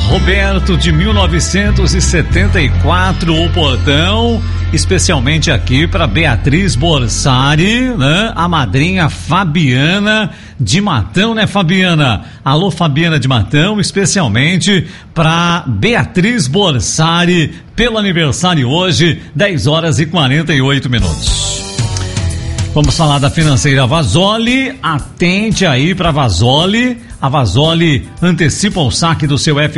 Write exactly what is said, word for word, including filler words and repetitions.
Roberto de mil novecentos e setenta e quatro, o portão, especialmente aqui para Beatriz Borsari, né? A madrinha Fabiana de Matão, né, Fabiana? Alô, Fabiana de Matão, especialmente para Beatriz Borsari, pelo aniversário hoje, dez horas e quarenta e oito minutos. Vamos falar da financeira Vasoli. Atente aí para Vasoli. A Vasoli antecipa o saque do seu F